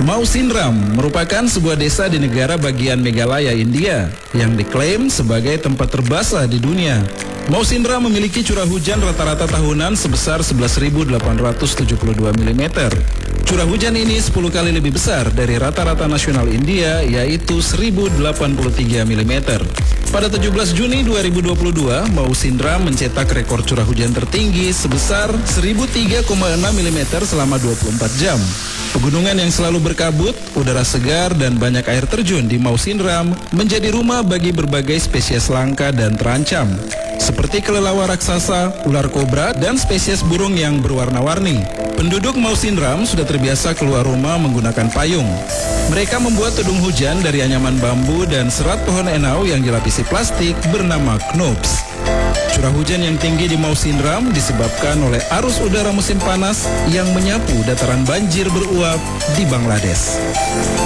Mawsynram merupakan sebuah desa di negara bagian Meghalaya, India, yang diklaim sebagai tempat terbasah di dunia. Mawsynram memiliki curah hujan rata-rata tahunan sebesar 11.872 mm. Curah hujan ini 10 kali lebih besar dari rata-rata nasional India, yaitu 1.083 mm. Pada 17 Juni 2022, Mawsynram mencetak rekor curah hujan tertinggi sebesar 1.003,6 mm selama 24 jam. Pegunungan yang selalu berkabut, udara segar, dan banyak air terjun di Mawsynram menjadi rumah bagi berbagai spesies langka dan terancam, seperti kelelawar raksasa, ular kobra, dan spesies burung yang berwarna-warni. Penduduk Mawsynram sudah terbiasa keluar rumah menggunakan payung. Mereka membuat tudung hujan dari anyaman bambu dan serat pohon enau yang dilapisi plastik bernama knoops. Curah hujan yang tinggi di Mawsynram disebabkan oleh arus udara musim panas yang menyapu dataran banjir beruap di Bangladesh.